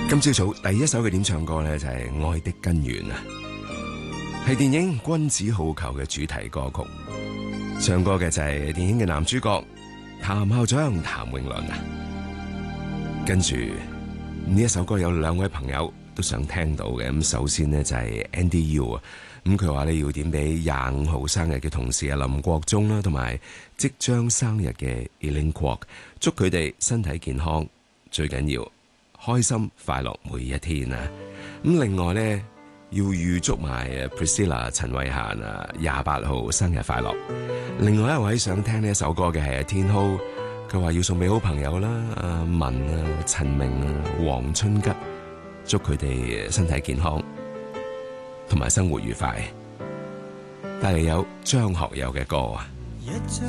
今朝早第一首嘅點唱歌呢，就係《愛的根源》啊，係電影《君子好逑》嘅主題歌曲。唱歌嘅就係電影嘅男主角譚校長譚詠麟啊。跟住呢一首歌有兩位朋友都想聽到嘅，咁首先呢，就係 Andy U 啊，咁佢話呢要點俾25號生日嘅同事啊林國忠啦，同埋即將生日嘅 Elaine Kwok， 祝佢哋身體健康，最緊要開心快樂每一天啊！咁另外呢，要預祝埋 Priscilla 陳慧嫻啊28號生日快樂。另外一位想聽呢一首歌嘅係天浩，佢話要送俾好朋友啦，阿文啊、陳明啊、黃春吉，祝佢哋身體健康同埋生活愉快。帶嚟有張學友嘅歌啊！